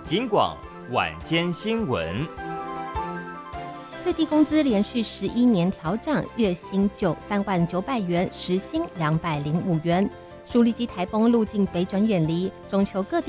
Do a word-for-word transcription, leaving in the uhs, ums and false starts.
警广晚间新闻。 最低工资连续十一年调涨，月薪就三万九百元，时薪两百零五元。树立机台风路径北转远离，中秋各地